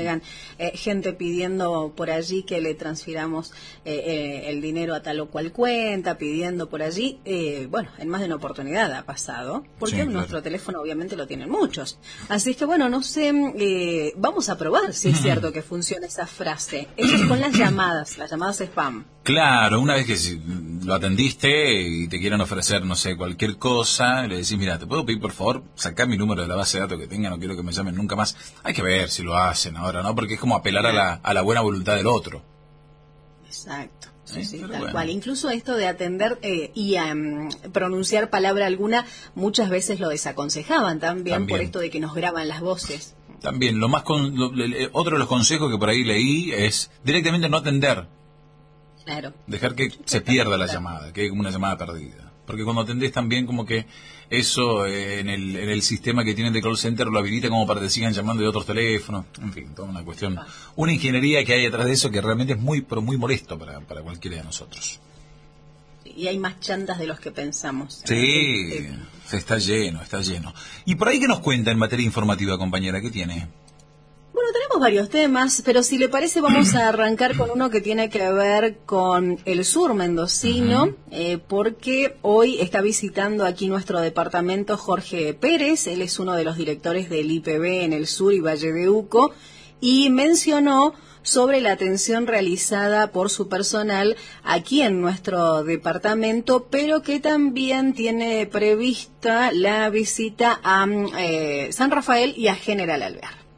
llegan gente pidiendo por allí que le transfiramos el dinero a tal o cual cuenta, pidiendo por allí, bueno, en más de una oportunidad ha pasado, porque nuestro teléfono obviamente lo tienen muchos. Así es que bueno, no sé, vamos a probar si es cierto que funciona esa frase. Eso es con las llamadas spam. Claro, una vez que lo atendiste y te quieren ofrecer, no sé, cualquier cosa, le decís, mira, ¿te puedo pedir por favor sacar mi número de la base de datos que tenga? No quiero que me llamen nunca más. Hay que ver si lo hacen ahora, ¿no? Porque es como apelar a la buena voluntad del otro. Exacto. Sí, tal bueno. cual. Incluso esto de atender y pronunciar palabra alguna, muchas veces lo desaconsejaban también por esto de que nos graban las voces. También, otro de los consejos que por ahí leí es directamente no atender. Claro. Dejar que se pierda la llamada, que hay como una llamada perdida. Porque cuando atendés también como que eso en el sistema que tienen de call center lo habilita como para que te sigan llamando de otros teléfonos. En fin, toda una cuestión, una ingeniería que hay detrás de eso que realmente es muy, pero muy molesto para cualquiera de nosotros. Y hay más chantas de los que pensamos. Sí, está lleno. ¿Y por ahí qué nos cuenta en materia informativa, compañera? ¿Qué tiene? Bueno, tenemos varios temas, pero si le parece vamos a arrancar con uno que tiene que ver con el sur mendocino, porque hoy está visitando aquí nuestro departamento Jorge Pérez. Él es uno de los directores del IPB en el sur y Valle de Uco, y mencionó sobre la atención realizada por su personal aquí en nuestro departamento, pero que también tiene prevista la visita a San Rafael y a General Alvear.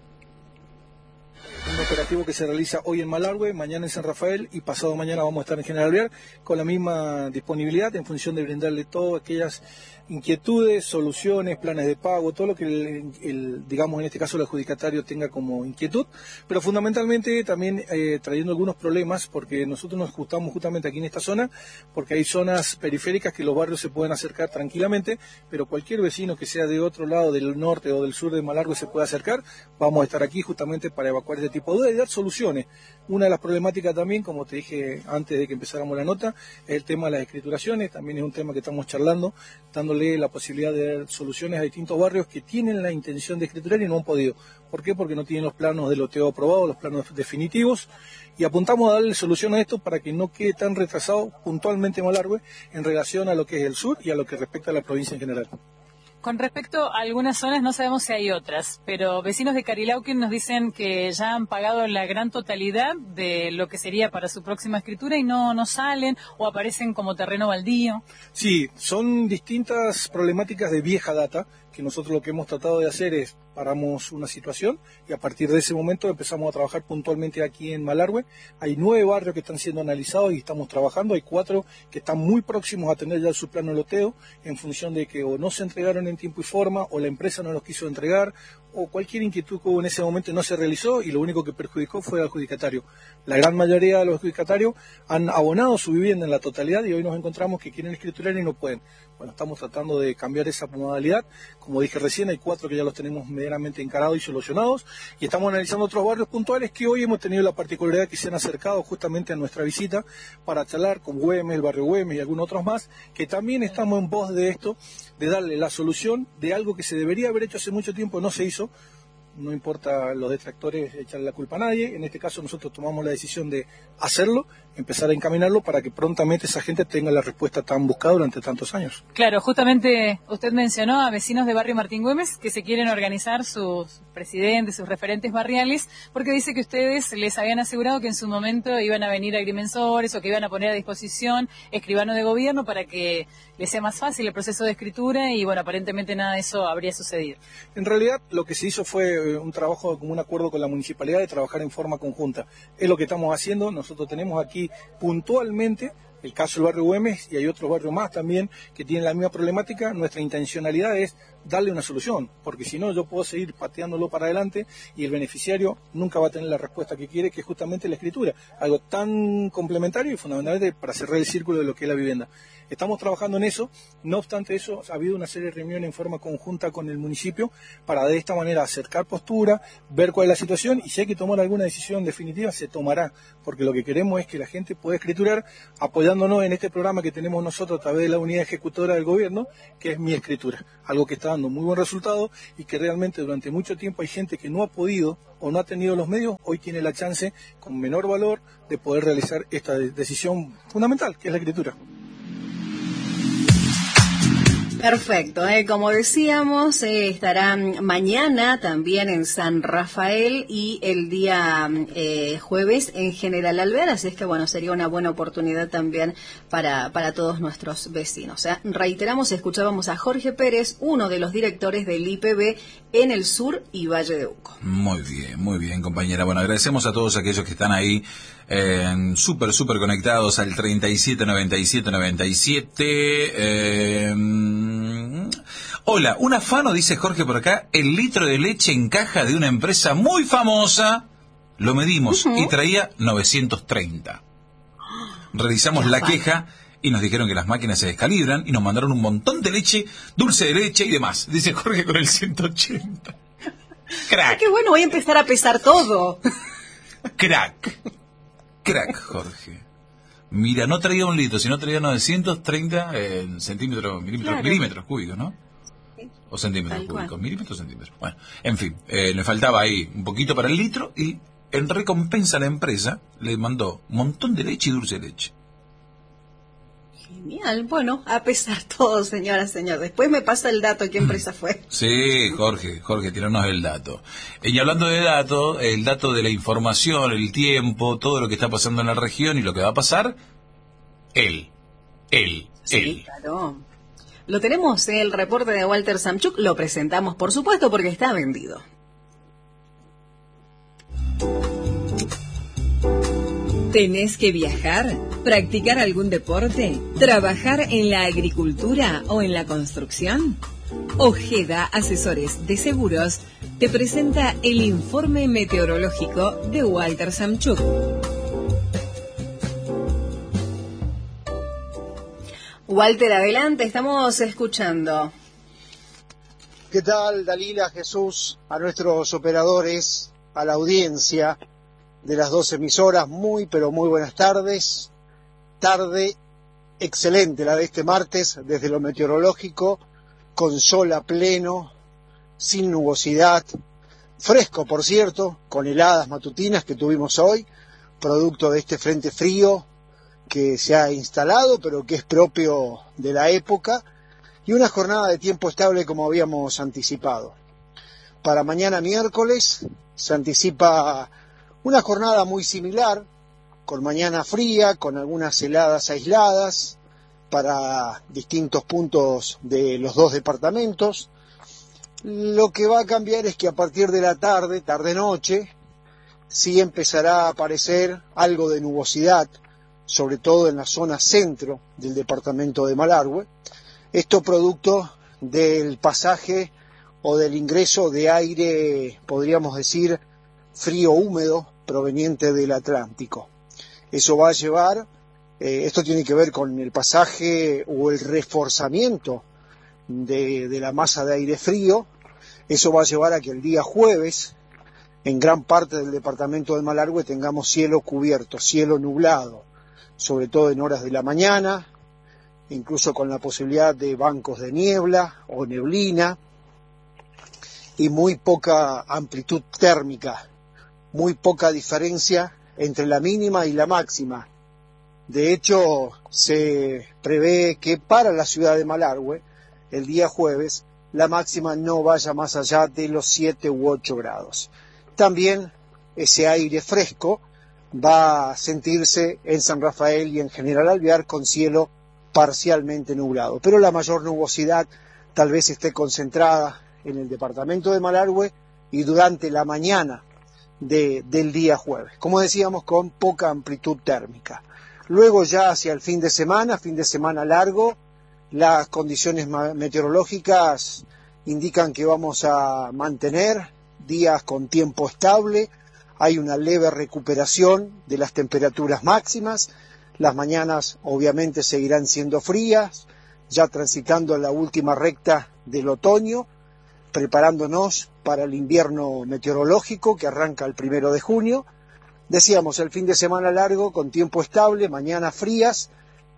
Un operativo que se realiza hoy en Malargüe, mañana en San Rafael y pasado mañana vamos a estar en General Alvear con la misma disponibilidad en función de brindarle todas aquellas inquietudes, soluciones, planes de pago, todo lo que digamos en este caso el adjudicatario tenga como inquietud, pero fundamentalmente también trayendo algunos problemas porque nosotros nos ajustamos justamente aquí en esta zona porque hay zonas periféricas que los barrios se pueden acercar tranquilamente, pero cualquier vecino que sea de otro lado, del norte o del sur de Malargüe se puede acercar, vamos a estar aquí justamente para evacuar este tipo de dudas y dar soluciones. Una de las problemáticas también, como te dije antes de que empezáramos la nota, es el tema de las escrituraciones, también es un tema que estamos charlando, dándole la posibilidad de dar soluciones a distintos barrios que tienen la intención de escriturar y no han podido. ¿Por qué? Porque no tienen los planos de loteo aprobados, los planos definitivos, y apuntamos a darle solución a esto para que no quede tan retrasado puntualmente Malargüe en relación a lo que es el sur y a lo que respecta a la provincia en general. Con respecto a algunas zonas, no sabemos si hay otras, pero vecinos de Carilauquen nos dicen que ya han pagado la gran totalidad de lo que sería para su próxima escritura y no salen o aparecen como terreno baldío. Sí, son distintas problemáticas de vieja data, que nosotros lo que hemos tratado de hacer es paramos una situación y a partir de ese momento empezamos a trabajar puntualmente aquí en Malargüe. Hay 9 barrios que están siendo analizados y estamos trabajando, hay 4 que están muy próximos a tener ya su plano de loteo en función de que o no se entregaron en tiempo y forma o la empresa no los quiso entregar o cualquier inquietud que hubo en ese momento no se realizó y lo único que perjudicó fue al adjudicatario. La gran mayoría de los adjudicatarios han abonado su vivienda en la totalidad y hoy nos encontramos que quieren escriturar y no pueden. Bueno, estamos tratando de cambiar esa modalidad. Como dije recién, hay 4 que ya los tenemos medianamente encarados y solucionados y estamos analizando otros barrios puntuales que hoy hemos tenido la particularidad que se han acercado justamente a nuestra visita para charlar con Güemes, el barrio Güemes y algunos otros más, que también estamos en pos de esto, de darle la solución de algo que se debería haber hecho hace mucho tiempo, no se hizo. No importa los detractores echarle la culpa a nadie, en este caso nosotros tomamos la decisión de hacerlo, empezar a encaminarlo para que prontamente esa gente tenga la respuesta tan buscada durante tantos años. Claro, justamente usted mencionó a vecinos de barrio Martín Güemes que se quieren organizar sus presidentes, sus referentes barriales, porque dice que ustedes les habían asegurado que en su momento iban a venir agrimensores o que iban a poner a disposición escribanos de gobierno para que les sea más fácil el proceso de escritura y bueno, aparentemente nada de eso habría sucedido. En realidad lo que se hizo fue un trabajo como un acuerdo con la municipalidad de trabajar en forma conjunta. Es lo que estamos haciendo, nosotros tenemos aquí puntualmente el caso del barrio Güemes y hay otros barrios más también que tienen la misma problemática. Nuestra intencionalidad es darle una solución, porque si no yo puedo seguir pateándolo para adelante y el beneficiario nunca va a tener la respuesta que quiere, que es justamente la escritura, algo tan complementario y fundamentalmente para cerrar el círculo de lo que es la vivienda. Estamos trabajando en eso, no obstante eso, ha habido una serie de reuniones en forma conjunta con el municipio para de esta manera acercar postura, ver cuál es la situación y si hay que tomar alguna decisión definitiva se tomará, porque lo que queremos es que la gente pueda escriturar, apoyar apoyándonos en este programa que tenemos nosotros a través de la unidad ejecutora del gobierno, que es Mi Escritura, algo que está dando muy buen resultado y que realmente durante mucho tiempo hay gente que no ha podido o no ha tenido los medios, hoy tiene la chance con menor valor de poder realizar esta decisión fundamental, que es la escritura. Perfecto, como decíamos, estará mañana también en San Rafael y el día jueves en General Alvear, así es que bueno, sería una buena oportunidad también para todos nuestros vecinos. Reiteramos, escuchábamos a Jorge Pérez, uno de los directores del IPB en el sur y Valle de Uco. Muy bien, compañera. Bueno, agradecemos a todos aquellos que están ahí súper conectados al 379797. Hola, un afano, dice Jorge por acá, el litro de leche en caja de una empresa muy famosa, lo medimos y traía 930. Realizamos la queja y nos dijeron que las máquinas se descalibran y nos mandaron un montón de leche, dulce de leche y demás, dice Jorge con el 180. Crack. Qué bueno, voy a empezar a pesar todo. Crack, Jorge. Mira, no traía un litro, sino traía 930 milímetros cúbicos, ¿no? O centímetros cúbicos, milímetros, centímetros. Bueno, en fin, le faltaba ahí un poquito para el litro y en recompensa a la empresa le mandó un montón de leche y dulce de leche. Genial, bueno, a pesar todo, señora. Después me pasa el dato, ¿qué empresa fue? Sí, Jorge, tiranos el dato. Y hablando de dato, el dato de la información, el tiempo, todo lo que está pasando en la región y lo que va a pasar, él. Sí, claro. Lo tenemos, el reporte de Walter Samchuk, lo presentamos, por supuesto, porque está vendido. ¿Tenés que viajar? ¿Practicar algún deporte? ¿Trabajar en la agricultura o en la construcción? Ojeda Asesores de Seguros te presenta el informe meteorológico de Walter Samchuk. Walter, adelante, estamos escuchando. ¿Qué tal, Dalila, Jesús, a nuestros operadores, a la audiencia de las 2 emisoras? Muy, pero muy buenas tardes. Tarde excelente la de este martes, desde lo meteorológico, con sol a pleno, sin nubosidad, fresco, por cierto, con heladas matutinas que tuvimos hoy, producto de este frente frío que se ha instalado, pero que es propio de la época, y una jornada de tiempo estable como habíamos anticipado. Para mañana miércoles se anticipa una jornada muy similar, con mañana fría, con algunas heladas aisladas para distintos puntos de los 2 departamentos. Lo que va a cambiar es que a partir de la tarde-noche, sí empezará a aparecer algo de nubosidad, sobre todo en la zona centro del departamento de Malargüe. Esto producto del pasaje o del ingreso de aire, podríamos decir, frío húmedo, proveniente del Atlántico. Eso va a llevar, esto tiene que ver con el pasaje o el reforzamiento de la masa de aire frío. Eso va a llevar a que el día jueves, en gran parte del departamento de Malargüe, tengamos cielo cubierto, cielo nublado, sobre todo en horas de la mañana, incluso con la posibilidad de bancos de niebla o neblina, y muy poca amplitud térmica, muy poca diferencia entre la mínima y la máxima. De hecho, se prevé que para la ciudad de Malargüe, el día jueves, la máxima no vaya más allá de los 7 u 8 grados. También ese aire fresco va a sentirse en San Rafael y en General Alvear con cielo parcialmente nublado, pero la mayor nubosidad tal vez esté concentrada en el departamento de Malargüe y durante la mañana del día jueves, como decíamos, con poca amplitud térmica. Luego ya hacia el fin de semana largo, las condiciones meteorológicas indican que vamos a mantener días con tiempo estable, hay una leve recuperación de las temperaturas máximas, las mañanas obviamente seguirán siendo frías, ya transitando la última recta del otoño, preparándonos para el invierno meteorológico que arranca el 1 de junio. Decíamos, el fin de semana largo con tiempo estable, mañanas frías,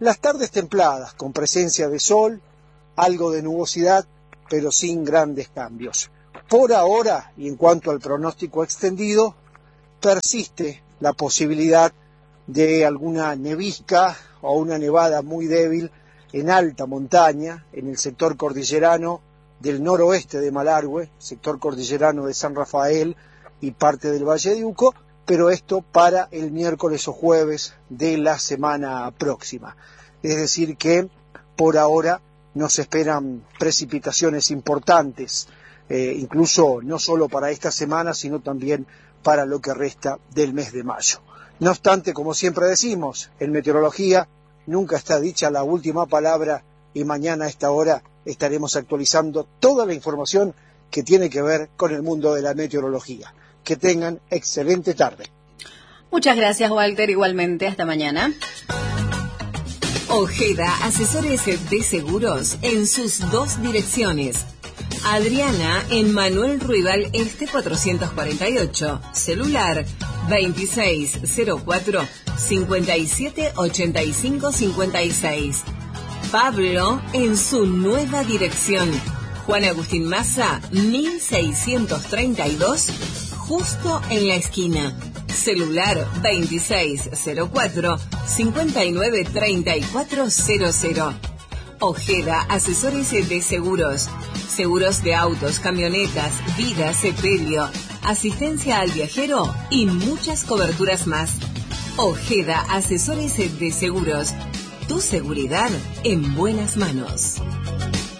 Las tardes templadas, con presencia de sol, algo de nubosidad, pero sin grandes cambios. Por ahora, y en cuanto al pronóstico extendido, persiste la posibilidad de alguna nevisca o una nevada muy débil en alta montaña, en el sector cordillerano del noroeste de Malargüe, sector cordillerano de San Rafael y parte del Valle de Uco, pero esto para el miércoles o jueves de la semana próxima. Es decir que por ahora nos esperan precipitaciones importantes, incluso no solo para esta semana, sino también para lo que resta del mes de mayo. No obstante, como siempre decimos, en meteorología nunca está dicha la última palabra y mañana a esta hora estaremos actualizando toda la información que tiene que ver con el mundo de la meteorología. Que tengan excelente tarde. Muchas gracias, Walter. Igualmente, hasta mañana. Ojeda, asesores de seguros en sus 2 direcciones. Adriana en Manuel Ruibal Este 448, celular 2604-578556. Pablo en su nueva dirección, Juan Agustín Maza 1632, justo en la esquina, celular 2604-593400. Ojeda, asesores de seguros. Seguros de autos, camionetas, vida, sepelio, asistencia al viajero y muchas coberturas más. Ojeda, asesores de seguros. Tu seguridad en buenas manos.